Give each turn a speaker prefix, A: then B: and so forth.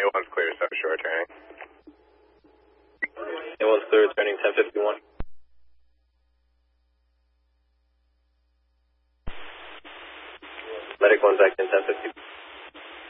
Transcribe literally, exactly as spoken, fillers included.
A: one's clear, seven short turning.
B: A one's clear, turning ten fifty-one. Medic one's acting ten fifty.